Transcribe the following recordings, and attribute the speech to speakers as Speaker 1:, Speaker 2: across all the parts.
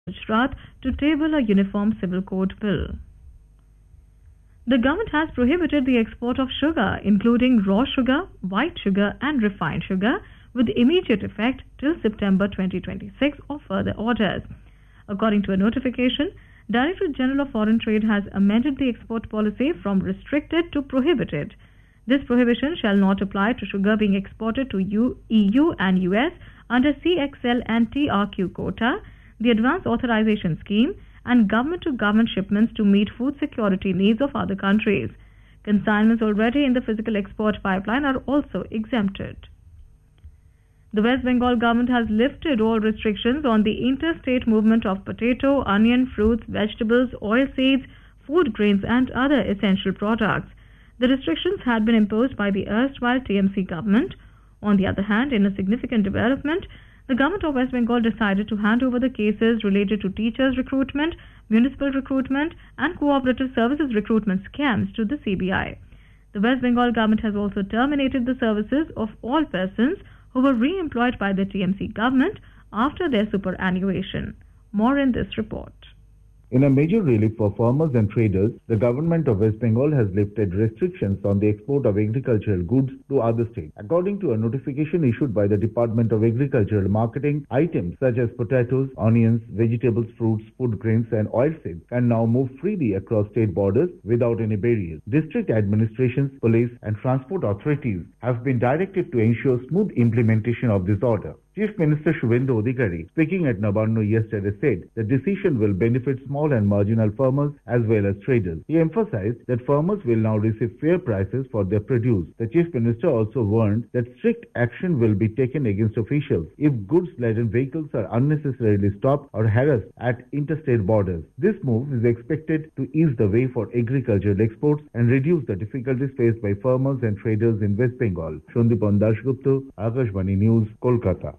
Speaker 1: Gujarat to table a uniform civil code bill. The government has prohibited the export of sugar, including raw sugar, white sugar, and refined sugar, with immediate effect till September 2026 or further orders. According to a notification, Directorate General of Foreign Trade has amended the export policy from restricted to prohibited. This prohibition shall not apply to sugar being exported to EU and US under CXL and TRQ quota, the Advance Authorization Scheme, and government-to-government shipments to meet food security needs of other countries. Consignments already in the physical export pipeline are also exempted. The West Bengal government has lifted all restrictions on the interstate movement of potato, onion, fruits, vegetables, oilseeds, food grains, and other essential products. The restrictions had been imposed by the erstwhile TMC government. On the other hand, in a significant development, the government of West Bengal decided to hand over the cases related to teachers' recruitment, municipal recruitment, and cooperative services recruitment scams to the CBI. The West Bengal government has also terminated the services of all persons who were re-employed by the TMC government after their superannuation. More in this report.
Speaker 2: In a major relief for farmers and traders, the government of West Bengal has lifted restrictions on the export of agricultural goods to other states. According to a notification issued by the Department of Agricultural Marketing, items such as potatoes, onions, vegetables, fruits, food grains, and oilseeds can now move freely across state borders without any barriers. District administrations, police, and transport authorities have been directed to ensure smooth implementation of this order. Chief Minister Shubhendu Adhikari, speaking at Nabarno yesterday, said the decision will benefit small and marginal farmers as well as traders. He emphasized that farmers will now receive fair prices for their produce. The Chief Minister also warned that strict action will be taken against officials if goods-laden vehicles are unnecessarily stopped or harassed at interstate borders. This move is expected to ease the way for agricultural exports and reduce the difficulties faced by farmers and traders in West Bengal. Shondipan Dasgupta, Akashvani News, Kolkata.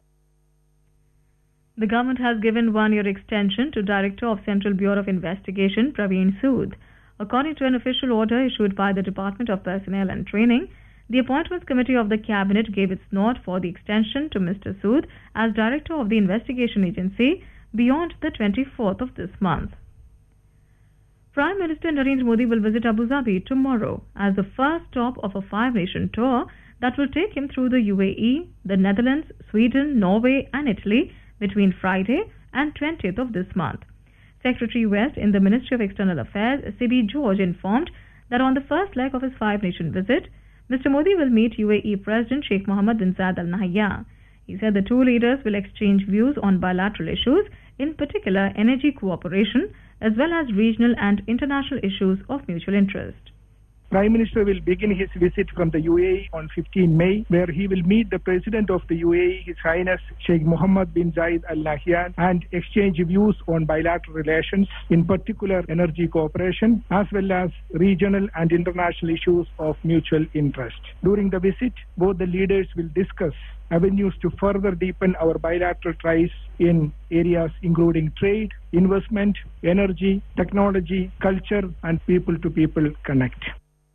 Speaker 1: The government has given one-year extension to Director of Central Bureau of Investigation, Praveen Sood. According to an official order issued by the Department of Personnel and Training, the Appointments Committee of the Cabinet gave its nod for the extension to Mr. Sood as Director of the Investigation Agency beyond the 24th of this month. Prime Minister Narendra Modi will visit Abu Dhabi tomorrow as the first stop of a five-nation tour that will take him through the UAE, the Netherlands, Sweden, Norway, and Italy between Friday and 20th of this month. Secretary West in the Ministry of External Affairs, C.B. George, informed that on the first leg of his five-nation visit, Mr. Modi will meet UAE President Sheikh Mohammed bin Zayed Al Nahyan. He said the two leaders will exchange views on bilateral issues, in particular energy cooperation, as well as regional and international issues of mutual interest.
Speaker 3: Prime Minister will begin his visit from the UAE on 15 May, where he will meet the President of the UAE, His Highness Sheikh Mohammed bin Zayed Al Nahyan, and exchange views on bilateral relations, in particular energy cooperation, as well as regional and international issues of mutual interest. During the visit, both the leaders will discuss avenues to further deepen our bilateral ties in areas including trade, investment, energy, technology, culture, and people-to-people connect.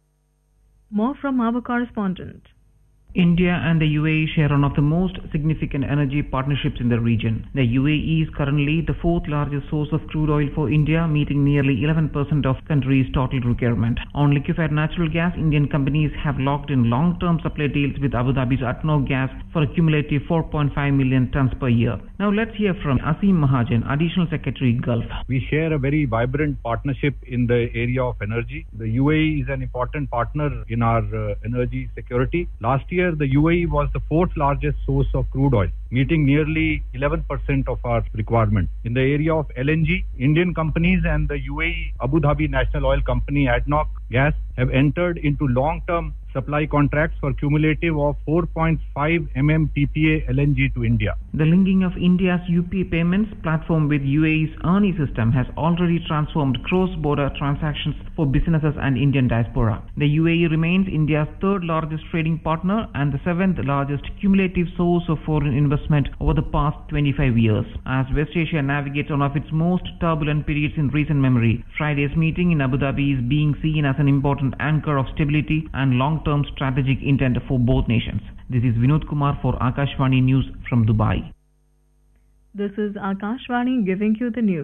Speaker 1: More from our correspondent.
Speaker 4: India and the UAE share one of the most significant energy partnerships in the region. The UAE is currently the fourth largest source of crude oil for India, meeting nearly 11% of country's total requirement. On liquefied natural gas, Indian companies have locked in long-term supply deals with Abu Dhabi's ADNOC Gas for a cumulative 4.5 million tons per year. Now let's hear from Asim Mahajan, Additional Secretary Gulf.
Speaker 5: We share a very vibrant partnership in the area of energy. The UAE is an important partner in our energy security. Last year, the UAE was the fourth largest source of crude oil, meeting nearly 11% of our requirement. In the area of LNG, Indian companies and the UAE Abu Dhabi National Oil Company ADNOC Gas have entered into long-term supply contracts for cumulative of 4.5 MMTPA LNG to India.
Speaker 4: The linking of India's UPI payments platform with UAE's EARNI system has already transformed cross-border transactions for businesses and Indian diaspora. The UAE remains India's third largest trading partner and the seventh largest cumulative source of foreign investment over the past 25 years. As West Asia navigates one of its most turbulent periods in recent memory, Friday's meeting in Abu Dhabi is being seen as an important anchor of stability and long-term strategic intent for both nations. This is Vinod Kumar for Akashvani News from Dubai.
Speaker 1: This is Akashvani giving you the news.